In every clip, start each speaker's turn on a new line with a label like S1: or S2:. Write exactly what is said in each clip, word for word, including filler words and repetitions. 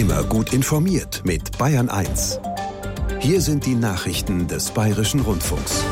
S1: Immer gut informiert mit Bayern eins. Hier sind die Nachrichten des Bayerischen Rundfunks.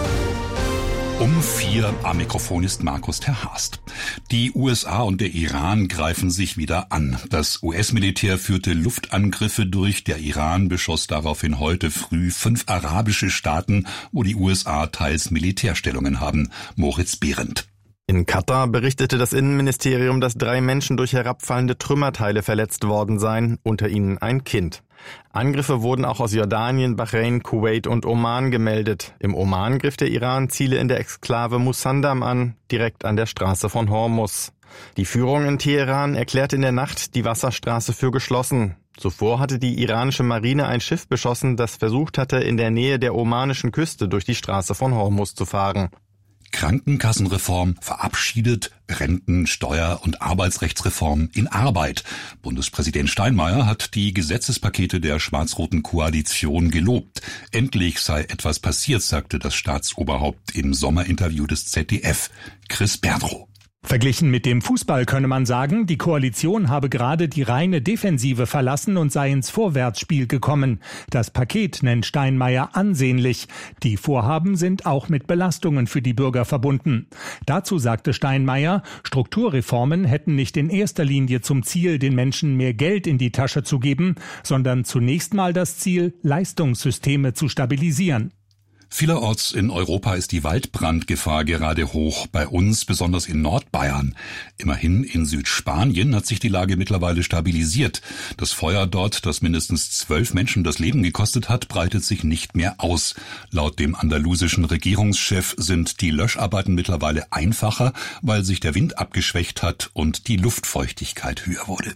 S2: Um vier am Mikrofon ist Markus Terhast. Die U S A und der Iran greifen sich wieder an. Das U S-Militär führte Luftangriffe durch. Der Iran beschoss daraufhin heute früh fünf arabische Staaten, wo die U S A teils Militärstellungen haben. Moritz Behrendt.
S3: In Katar berichtete das Innenministerium, dass drei Menschen durch herabfallende Trümmerteile verletzt worden seien, unter ihnen ein Kind. Angriffe wurden auch aus Jordanien, Bahrain, Kuwait und Oman gemeldet. Im Oman griff der Iran Ziele in der Exklave Musandam an, direkt an der Straße von Hormuz. Die Führung in Teheran erklärte in der Nacht die Wasserstraße für geschlossen. Zuvor hatte die iranische Marine ein Schiff beschossen, das versucht hatte, in der Nähe der omanischen Küste durch die Straße von Hormuz zu fahren.
S2: Krankenkassenreform verabschiedet, Renten-, Steuer- und Arbeitsrechtsreform in Arbeit. Bundespräsident Steinmeier hat die Gesetzespakete der schwarz-roten Koalition gelobt. Endlich sei etwas passiert, sagte das Staatsoberhaupt im Sommerinterview des Z D F. Chris Berdrow.
S4: Verglichen mit dem Fußball könne man sagen, die Koalition habe gerade die reine Defensive verlassen und sei ins Vorwärtsspiel gekommen. Das Paket nennt Steinmeier ansehnlich. Die Vorhaben sind auch mit Belastungen für die Bürger verbunden. Dazu sagte Steinmeier, Strukturreformen hätten nicht in erster Linie zum Ziel, den Menschen mehr Geld in die Tasche zu geben, sondern zunächst mal das Ziel, Leistungssysteme zu stabilisieren.
S2: Vielerorts in Europa ist die Waldbrandgefahr gerade hoch, bei uns besonders in Nordbayern. Immerhin in Südspanien hat sich die Lage mittlerweile stabilisiert. Das Feuer dort, das mindestens zwölf Menschen das Leben gekostet hat, breitet sich nicht mehr aus. Laut dem andalusischen Regierungschef sind die Löscharbeiten mittlerweile einfacher, weil sich der Wind abgeschwächt hat und die Luftfeuchtigkeit höher wurde.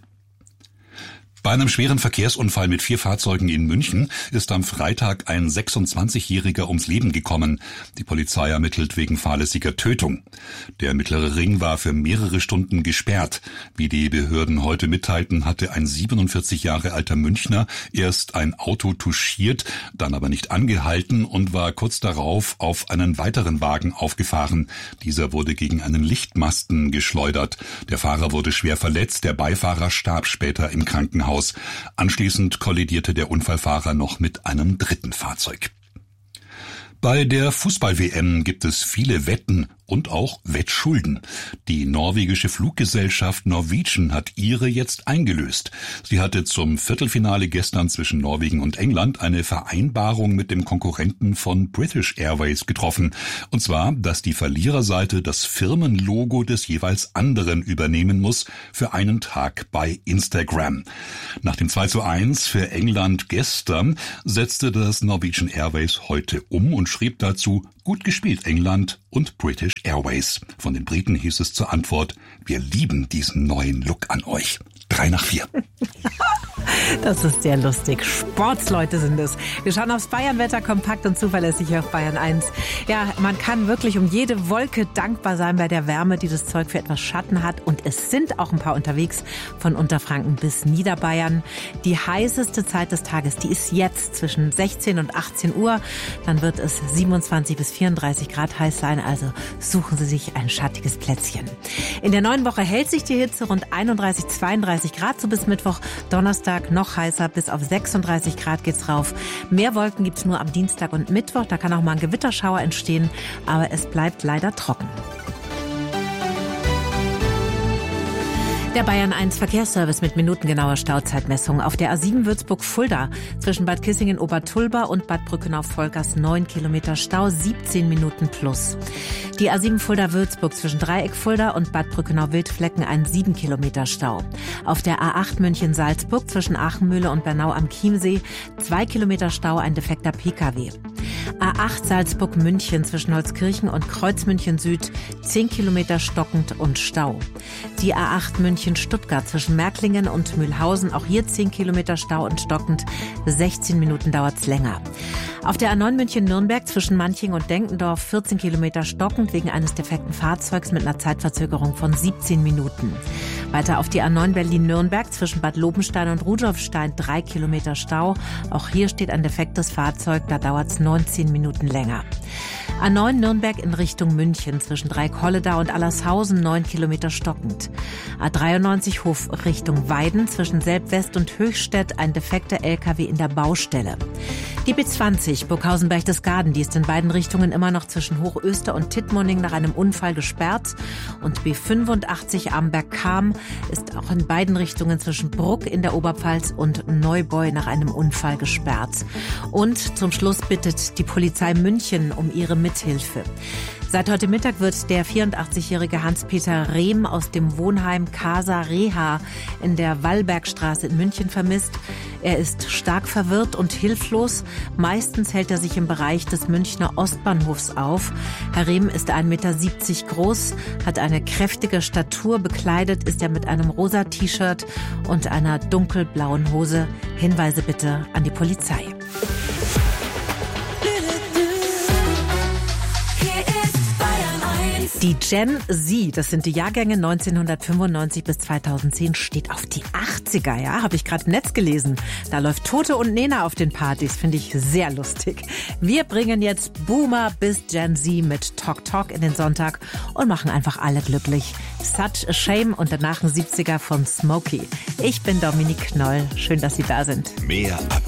S2: Bei einem schweren Verkehrsunfall mit vier Fahrzeugen in München ist am Freitag ein sechsundzwanzigjähriger ums Leben gekommen. Die Polizei ermittelt wegen fahrlässiger Tötung. Der mittlere Ring war für mehrere Stunden gesperrt. Wie die Behörden heute mitteilten, hatte ein siebenundvierzig Jahre alter Münchner erst ein Auto touchiert, dann aber nicht angehalten und war kurz darauf auf einen weiteren Wagen aufgefahren. Dieser wurde gegen einen Lichtmasten geschleudert. Der Fahrer wurde schwer verletzt, der Beifahrer starb später im Krankenhaus. Anschließend kollidierte der Unfallfahrer noch mit einem dritten Fahrzeug. Bei der Fußball-W M gibt es viele Wetten und auch Wettschulden. Die norwegische Fluggesellschaft Norwegian hat ihre jetzt eingelöst. Sie hatte zum Viertelfinale gestern zwischen Norwegen und England eine Vereinbarung mit dem Konkurrenten von British Airways getroffen. Und zwar, dass die Verliererseite das Firmenlogo des jeweils anderen übernehmen muss für einen Tag bei Instagram. Nach dem zwei zu eins für England gestern setzte das Norwegian Airways heute um und schrieb dazu: Gut gespielt, England und British Airways. Von den Briten hieß es zur Antwort: Wir lieben diesen neuen Look an euch. Drei nach vier.
S5: Das ist sehr lustig. Sportsleute sind es. Wir schauen aufs Bayernwetter, kompakt und zuverlässig auf Bayern eins. Ja, man kann wirklich um jede Wolke dankbar sein bei der Wärme, die das Zeug für etwas Schatten hat. Und es sind auch ein paar unterwegs von Unterfranken bis Niederbayern. Die heißeste Zeit des Tages, die ist jetzt zwischen sechzehn und achtzehn Uhr. Dann wird es siebenundzwanzig bis vierunddreißig Grad heiß sein. Also suchen Sie sich ein schattiges Plätzchen. In der neuen Woche hält sich die Hitze rund einunddreißig, zweiunddreißig Grad, so bis Mittwoch, Donnerstag noch heißer, bis auf sechsunddreißig Grad geht's rauf. Mehr Wolken gibt's nur am Dienstag und Mittwoch, da kann auch mal ein Gewitterschauer entstehen, aber es bleibt leider trocken. Der Bayern eins Verkehrsservice mit minutengenauer Stauzeitmessung. Auf der A sieben Würzburg-Fulda zwischen Bad Kissingen-Obertulba und Bad Brückenau-Volkers neun Kilometer Stau, siebzehn Minuten plus. Die A sieben Fulda-Würzburg zwischen Dreieck-Fulda und Bad Brückenau-Wildflecken ein sieben Kilometer Stau. Auf der A acht München-Salzburg zwischen Achenmühle und Bernau am Chiemsee zwei Kilometer Stau, ein defekter P K W. A acht Salzburg-München zwischen Holzkirchen und Kreuzmünchen Süd zehn Kilometer stockend und Stau. Die A acht München-Stuttgart zwischen Märklingen und Mühlhausen, auch hier zehn Kilometer Stau und stockend, sechzehn Minuten dauert's länger. Auf der A neun München-Nürnberg zwischen Manching und Denkendorf vierzehn Kilometer stockend wegen eines defekten Fahrzeugs mit einer Zeitverzögerung von siebzehn Minuten. Weiter auf die A neun Berlin-Nürnberg zwischen Bad Lobenstein und Rudolfstein drei Kilometer Stau. Auch hier steht ein defektes Fahrzeug, da dauert es neunzehn Minuten länger. A neun Nürnberg in Richtung München zwischen Dreieck-Holledau und Allershausen neun Kilometer stockend. A dreiundneunzig Hof Richtung Weiden zwischen Selb-West und Höchstädt ein defekter L K W in der Baustelle. Die B zwanzig Burghausen-Berchtesgaden, die ist in beiden Richtungen immer noch zwischen Hochöster und Tittmoning nach einem Unfall gesperrt. Und B fünfundachtzig Amberg-Cham ist auch in beiden Richtungen zwischen Bruck in der Oberpfalz und Neubeu nach einem Unfall gesperrt. Und zum Schluss bittet die Polizei München um ihre Mithilfe. Seit heute Mittag wird der vierundachtzigjährige Hans-Peter Rehm aus dem Wohnheim Casa Reha in der Wallbergstraße in München vermisst. Er ist stark verwirrt und hilflos. Meistens hält er sich im Bereich des Münchner Ostbahnhofs auf. Herr Rehm ist ein Meter siebzig groß, hat eine kräftige Statur. Bekleidet ist er mit einem rosa T-Shirt und einer dunkelblauen Hose. Hinweise bitte an die Polizei. Die Gen Z, das sind die Jahrgänge neunzehnhundertfünfundneunzig bis zweitausendzehn, steht auf die achtziger, ja, habe ich gerade im Netz gelesen. Da läuft Tote und Nena auf den Partys, finde ich sehr lustig. Wir bringen jetzt Boomer bis Gen Z mit Talk Talk in den Sonntag und machen einfach alle glücklich. Such a Shame und danach ein siebziger von Smokey. Ich bin Dominique Knoll, schön, dass Sie da sind.
S1: Mehr ab